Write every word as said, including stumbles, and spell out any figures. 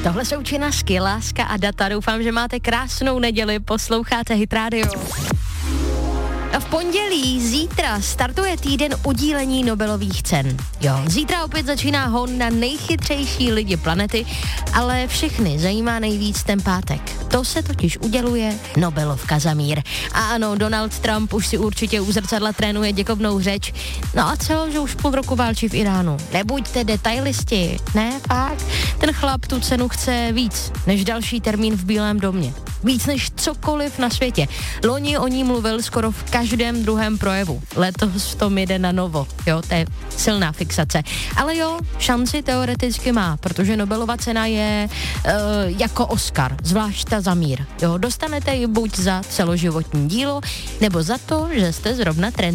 Tohle jsou Činasky, Láska a data. Doufám, že máte krásnou neděli, posloucháte Hit Radio. A v pondělí zítra startuje týden udílení Nobelových cen. Jo, zítra opět začíná hon na nejchytřejší lidi planety, ale všechny zajímá nejvíc ten pátek. To se totiž uděluje Nobelovka za mír. A ano, Donald Trump už si určitě u zrcadla trénuje děkovnou řeč. No a co, že už půl roku válčí v Iránu. Nebuďte detailisti, ne, fakt. Ten chlap tu cenu chce víc než další termín v Bílém domě. Víc než cokoliv na světě. Loni o ní mluvil skoro v každém druhém projevu. Letos v tom jde na novo. Jo, to je silná fixace. Ale jo, šanci teoreticky má, protože Nobelova cena je uh, jako Oscar, zvlášť ta za mír. Jo, dostanete ji buď za celoživotní dílo, nebo za to, že jste zrovna trenér.